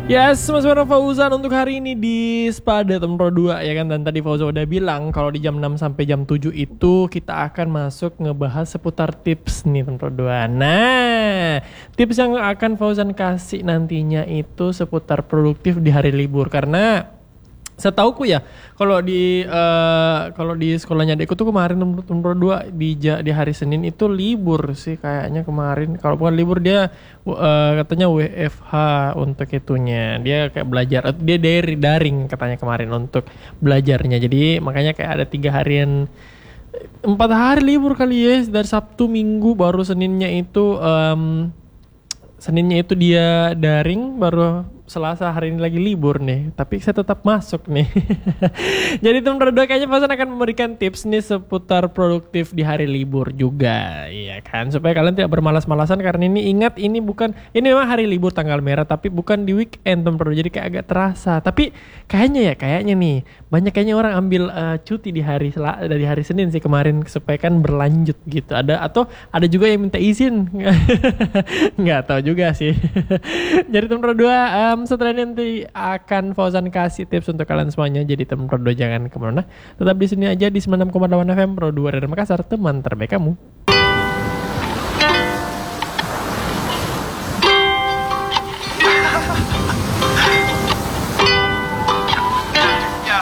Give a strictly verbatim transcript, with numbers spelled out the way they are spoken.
Yes, Mas Warna Fauzan untuk hari ini di Spada Temen Pro dua ya kan. Dan tadi Fauzan udah bilang kalau di jam enam sampai jam tujuh itu kita akan masuk ngebahas seputar tips nih Temen Pro dua. Nah, tips yang akan Fauzan kasih nantinya itu seputar produktif di hari libur. Karena setauku ya, kalau di uh, kalau di sekolahnya adekku tuh kemarin nomor dua di di hari Senin itu libur sih kayaknya kemarin. Kalau bukan libur dia uh, katanya W F H untuk itunya. Dia kayak belajar, dia dari daring katanya kemarin untuk belajarnya. Jadi makanya kayak ada tiga harian, empat hari libur kali ya, dari Sabtu Minggu baru Seninnya itu um, Seninnya itu dia daring, baru Selasa hari ini lagi libur nih, tapi saya tetap masuk nih. Jadi teman berdua kayaknya Fauzan akan memberikan tips nih seputar produktif di hari libur juga, iya kan? Supaya kalian tidak bermalas-malasan, karena ini ingat ini bukan, ini memang hari libur tanggal merah, tapi bukan di weekend teman berdua, jadi kayak agak terasa. Tapi kayaknya ya, kayaknya nih banyak kayaknya orang ambil uh, cuti di hari sel- dari hari Senin sih kemarin supaya kan berlanjut gitu. Ada atau ada juga yang minta izin, nggak tahu juga sih. Jadi teman berdua, um, setelah ini nanti akan Fauzan kasih tips untuk kalian semuanya. Jadi teman Pro dua jangan kemana-mana, tetap di sini aja di sembilan puluh enam koma delapan F M Pro dua dari Makassar, teman terbaik kamu.